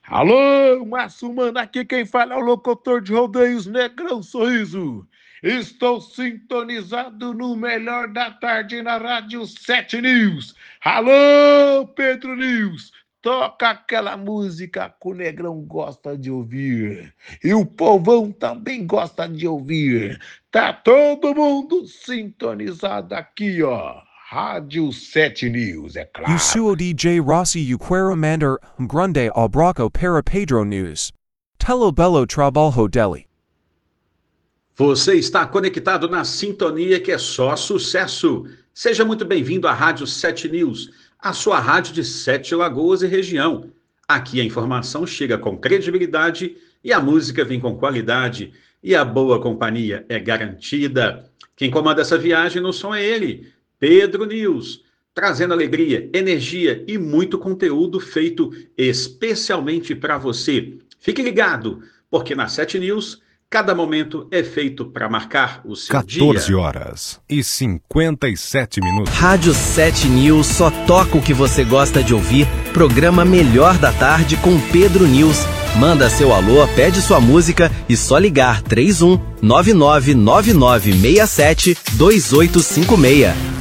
Alô, Márcio Mano, aqui quem fala é o locutor de rodeios Negrão Sorriso. Estou sintonizado no melhor da tarde na Rádio 7 News. Alô, Pedro News, toca aquela música que o Negrão gosta de ouvir. E o povão também gosta de ouvir. Tá todo mundo sintonizado aqui, ó. Rádio 7 News, é claro. O suo DJ Rossi quero mandar grande abraço para Pedro News. Telo bello trabalho dele. Você está conectado na sintonia que é só sucesso. Seja muito bem-vindo à Rádio 7 News, a sua rádio de 7 Lagoas e região. Aqui a informação chega com credibilidade e a música vem com qualidade e a boa companhia é garantida. Quem comanda essa viagem no som é ele, Pedro News, trazendo alegria, energia e muito conteúdo feito especialmente para você. Fique ligado, porque na 7 News cada momento é feito para marcar o seu 14 horas e 57 minutos. Rádio 7 News só toca o que você gosta de ouvir. Programa Melhor da Tarde com Pedro News. Manda seu alô, pede sua música e só ligar 31 999967 2856.